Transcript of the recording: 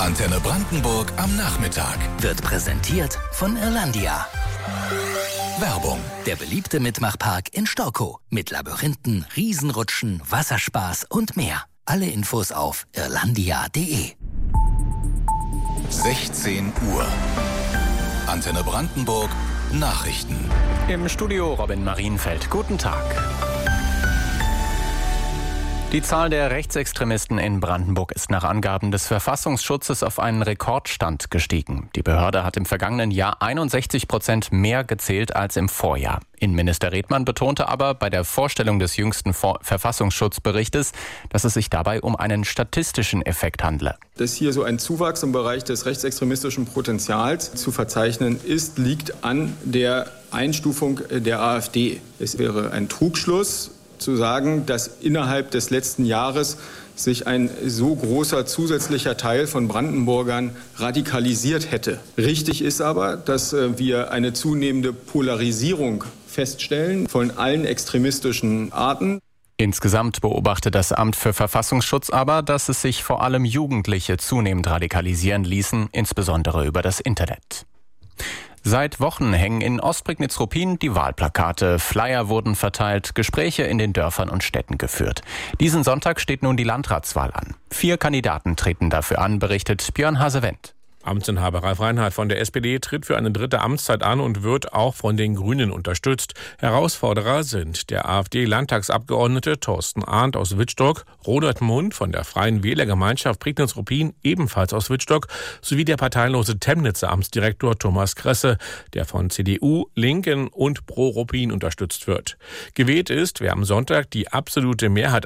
Antenne Brandenburg am Nachmittag. Wird präsentiert von Irlandia. Werbung. Der beliebte Mitmachpark in Storkow. Mit Labyrinthen, Riesenrutschen, Wasserspaß und mehr. Alle Infos auf irlandia.de. 16 Uhr. Antenne Brandenburg. Nachrichten. Im Studio Robin Marienfeld. Guten Tag. Die Zahl der Rechtsextremisten in Brandenburg ist nach Angaben des Verfassungsschutzes auf einen Rekordstand gestiegen. Die Behörde hat im vergangenen Jahr 61% mehr gezählt als im Vorjahr. Innenminister Redmann betonte aber bei der Vorstellung des jüngsten Verfassungsschutzberichtes, dass es sich dabei um einen statistischen Effekt handle. Dass hier so ein Zuwachs im Bereich des rechtsextremistischen Potenzials zu verzeichnen ist, liegt an der Einstufung der AfD. Es wäre ein Trugschluss zu sagen, dass innerhalb des letzten Jahres sich ein so großer zusätzlicher Teil von Brandenburgern radikalisiert hätte. Richtig ist aber, dass wir eine zunehmende Polarisierung feststellen von allen extremistischen Arten. Insgesamt beobachtet das Amt für Verfassungsschutz aber, dass es sich vor allem Jugendliche zunehmend radikalisieren ließen, insbesondere über das Internet. Seit Wochen hängen in Ostprignitz-Ruppin die Wahlplakate. Flyer wurden verteilt, Gespräche in den Dörfern und Städten geführt. Diesen Sonntag steht nun die Landratswahl an. 4 Kandidaten treten dafür an, berichtet Björn Hasewendt. Amtsinhaber Ralf Reinhardt von der SPD tritt für eine 3. Amtszeit an und wird auch von den Grünen unterstützt. Herausforderer sind der AfD-Landtagsabgeordnete Thorsten Arndt aus Wittstock, Robert Mund von der Freien Wählergemeinschaft Prignitz-Ruppin, ebenfalls aus Wittstock, sowie der parteilose Temnitzer Amtsdirektor Thomas Kresse, der von CDU, Linken und Pro Ruppin unterstützt wird. Gewählt ist, wer am Sonntag die absolute Mehrheit